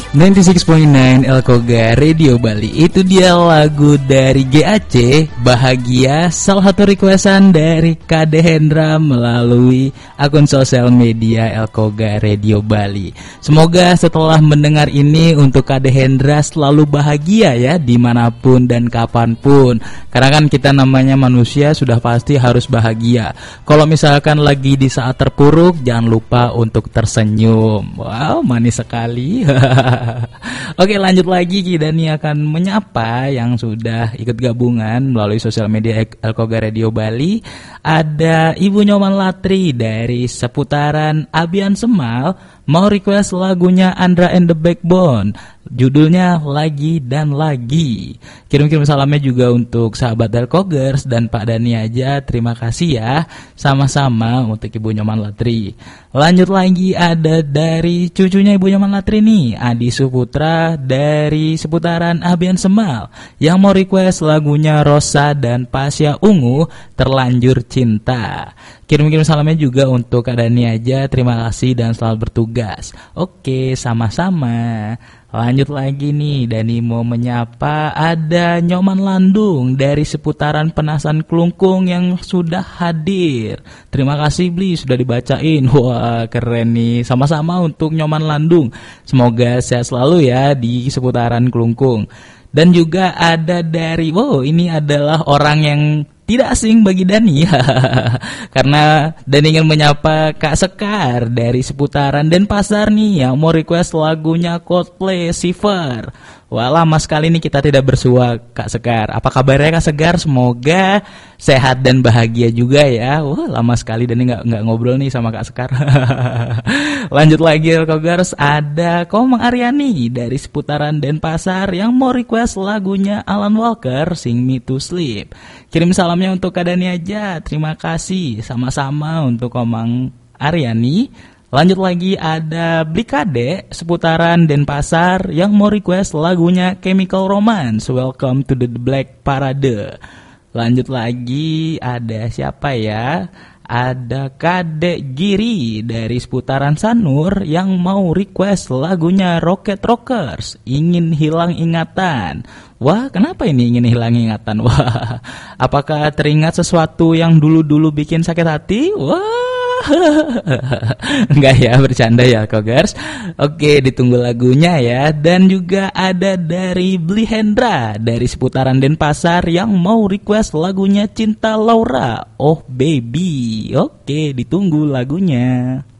96.9 Elkoga Radio Bali. Itu dia lagu dari GAC, Bahagia, salah satu requestan dari Kade Hendra melalui akun sosial media Elkoga Radio Bali. Semoga setelah mendengar ini untuk Kade Hendra selalu bahagia ya dimanapun dan kapanpun. Karena kan kita namanya manusia sudah pasti harus bahagia. Kalau misalkan lagi di saat terpuruk, jangan lupa untuk tersenyum. Wow, manis sekali. Oke, lanjut lagi. Dani akan menyapa yang sudah ikut gabungan melalui sosial media Elkoga Radio Bali. Ada Ibu Nyoman Latri dari seputaran Abian Semal, mau request lagunya Andra and the Backbone, judulnya Lagi dan Lagi. Kirim-kirim salamnya juga untuk sahabat Elkogers dan Pak Dani aja. Terima kasih ya, sama-sama untuk Ibu Nyoman Latri. Lanjut lagi, ada dari cucunya Ibu Nyoman Latri nih, Adi Suputra dari seputaran Abian Semal, yang mau request lagunya Rosa dan Pasya Ungu, Terlanjur Cinta. Kirim-kirim salamnya juga untuk Kak Dani aja. Terima kasih dan selamat bertugas. Oke, sama-sama. Lanjut lagi nih, Dani mau menyapa ada Nyoman Landung dari seputaran Penasan Klungkung yang sudah hadir. Terima kasih Bli, sudah dibacain. Wah, keren nih. Sama-sama untuk Nyoman Landung. Semoga sehat selalu ya di seputaran Klungkung. Dan juga ada dari, wow, ini adalah orang yang tidak asing bagi Dani karena Dani ingin menyapa Kak Sekar dari seputaran Denpasar nih, yang mau request lagunya Coldplay Shiver. Wah, lama sekali nih kita tidak bersua Kak Sekar. Apa kabarnya Kak Sekar? Semoga sehat dan bahagia juga ya. Wah, lama sekali Dani nggak ngobrol nih sama Kak Sekar. Lanjut lagi Elkogers, ada Komang Aryani dari seputaran Denpasar yang mau request lagunya Alan Walker, Sing Me to Sleep. Kirim salamnya untuk Kak Dani aja. Terima kasih, sama-sama untuk Komang Aryani. Lanjut lagi, ada Blikade seputaran Denpasar yang mau request lagunya Chemical Romance, Welcome to the Black Parade. Lanjut lagi, ada siapa ya? Ada Kadek Giri dari seputaran Sanur yang mau request lagunya Rocket Rockers, Ingin Hilang Ingatan. Wah, kenapa ini ingin hilang ingatan? Wah, apakah teringat sesuatu yang dulu-dulu bikin sakit hati? Wah, enggak ya, bercanda ya Kogers. Oke, ditunggu lagunya ya. Dan juga ada dari Bli Hendra dari seputaran Denpasar yang mau request lagunya Cinta Laura, Oh Baby. Oke, ditunggu lagunya.